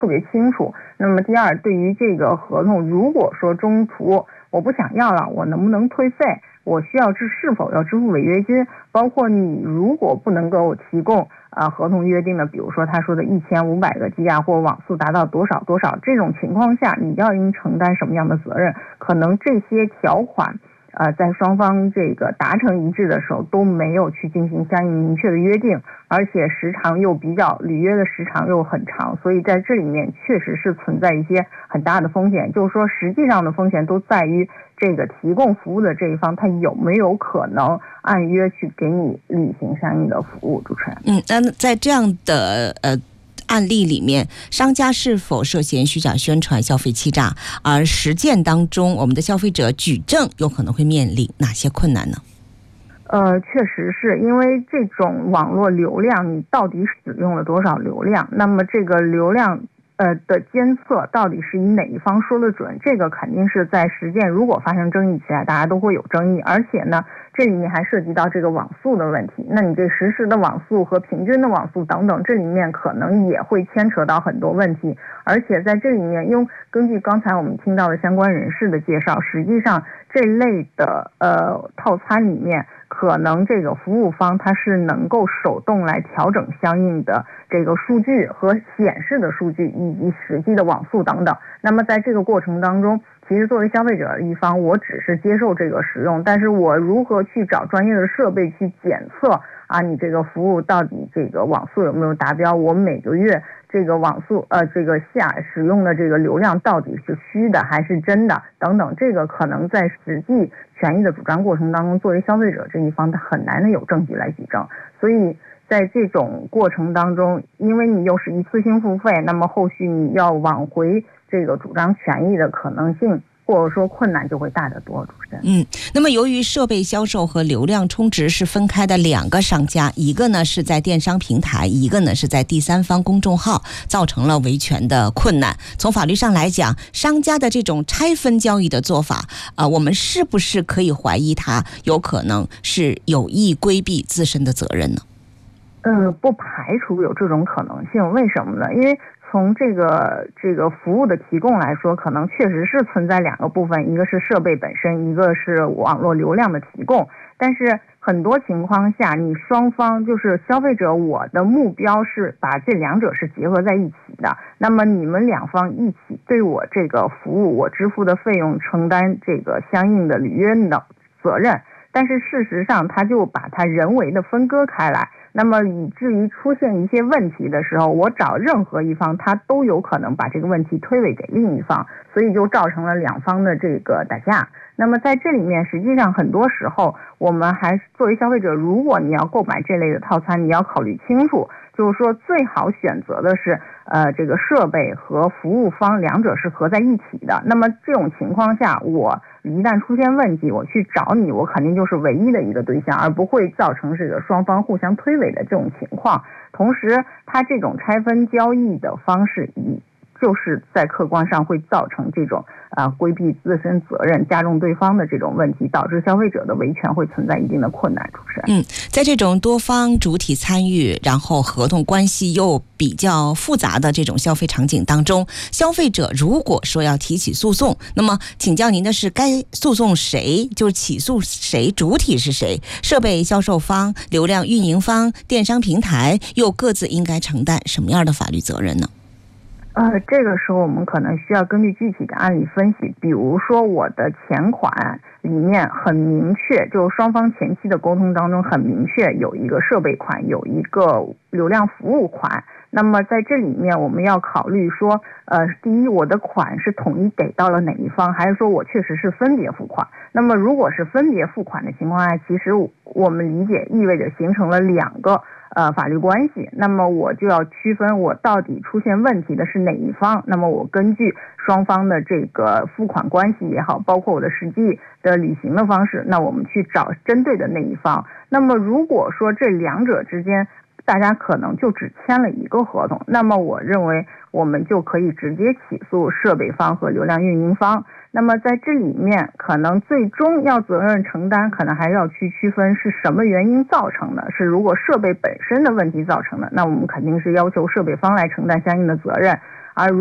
特别清楚。那么第二，对于这个合同，如果说中途我不想要了，我能不能退费？我需要是否要支付违约金？包括你如果不能够提供合同约定的，比如说他说的1500个 G 或网速达到多少多少，这种情况下你要应承担什么样的责任？可能这些条款在双方这个达成一致的时候都没有去进行相应明确的约定，而且时长又履约的时长又很长，所以在这里面确实是存在一些很大的风险。就是说实际上的风险都在于这个提供服务的这一方他有没有可能按约去给你履行相应的服务。主持人， 那在这样的案例里面，商家是否涉嫌虚假宣传、消费欺诈？而实践当中，我们的消费者举证有可能会面临哪些困难呢？ 确实是因为这种网络流量，你到底使用了多少流量？那么这个流量的监测到底是以哪一方说的准？这个肯定是在实践如果发生争议起来，大家都会有争议。而且呢，这里面还涉及到这个网速的问题。那你这实时的网速和平均的网速等等，这里面可能也会牵扯到很多问题。而且在这里面，根据刚才我们听到的相关人士的介绍，实际上这类的套餐里面，可能这个服务方它是能够手动来调整相应的这个数据和显示的数据以及实际的网速等等。那么在这个过程当中，其实作为消费者一方，我只是接受这个使用，但是我如何去找专业的设备去检测你这个服务到底这个网速有没有达标？我每个月这个网速这个使用的这个流量到底是虚的还是真的等等，这个可能在实际权益的主张过程当中，作为消费者这一方，他很难的有证据来举证。所以在这种过程当中，因为你又是一次性付费，那么后续你要挽回这个主张权益的可能性或者说困难就会大得多。主持人， 那么由于设备销售和流量充值是分开的两个商家，一个呢是在电商平台，一个呢是在第三方公众号，造成了维权的困难。从法律上来讲，商家的这种拆分交易的做法我们是不是可以怀疑他有可能是有意规避自身的责任呢？ 不排除有这种可能性。为什么呢？因为从这个服务的提供来说，可能确实是存在两个部分，一个是设备本身，一个是网络流量的提供。但是很多情况下，你双方就是消费者，我的目标是把这两者是结合在一起的。那么你们两方一起对我这个服务，我支付的费用承担这个相应的履约的责任。但是事实上，他就把它人为的分割开来。那么以至于出现一些问题的时候，我找任何一方他都有可能把这个问题推诿给另一方，所以就造成了两方的这个打架。那么在这里面，实际上很多时候我们还作为消费者，如果你要购买这类的套餐，你要考虑清楚，就是说最好选择的是这个设备和服务方两者是合在一起的。那么这种情况下，我一旦出现问题，我去找你，我肯定就是唯一的一个对象，而不会造成这个双方互相推诿的这种情况。同时，它这种拆分交易的方式就是在客观上会造成这种规避自身责任、加重对方的这种问题，导致消费者的维权会存在一定的困难。主持人， 在这种多方主体参与，然后合同关系又比较复杂的这种消费场景当中，消费者如果说要提起诉讼，那么请教您的是，该诉讼谁？就是起诉谁？主体是谁？设备销售方、流量运营方、电商平台又各自应该承担什么样的法律责任呢？ 这个时候我们可能需要根据具体的案例分析。比如说我的前款里面很明确，就是双方前期的沟通当中很明确，有一个设备款，有一个流量服务款。那么在这里面我们要考虑说第一，我的款是统一给到了哪一方，还是说我确实是分别付款。那么如果是分别付款的情况下，其实我们理解意味着形成了两个法律关系。那么我就要区分我到底出现问题的是哪一方。那么我根据双方的这个付款关系也好，包括我的实际的履行的方式，那我们去找针对的那一方。那么如果说这两者之间大家可能就只签了一个合同，那么我认为我们就可以直接起诉设备方和流量运营方。那么在这里面可能最终要责任承担，可能还要去区分是什么原因造成的。是如果设备本身的问题造成的，那我们肯定是要求设备方来承担相应的责任。